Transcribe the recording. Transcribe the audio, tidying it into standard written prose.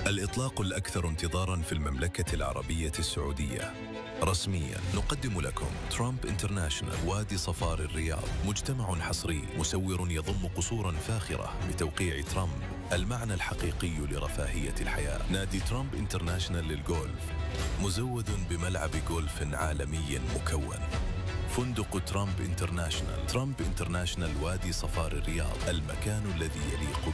الإطلاق الأكثر انتظاراً في المملكة العربية السعودية. رسمياً نقدم لكم ترامب انترناشنال وادي صفار الرياض، مجتمع حصري مسور يضم قصوراً فاخرة بتوقيع ترامب، المعنى الحقيقي لرفاهية الحياة. نادي ترامب انترناشنال للجولف مزود بملعب جولف عالمي مكون. فندق ترامب انترناشنال وادي صفار الرياض، المكان الذي يليق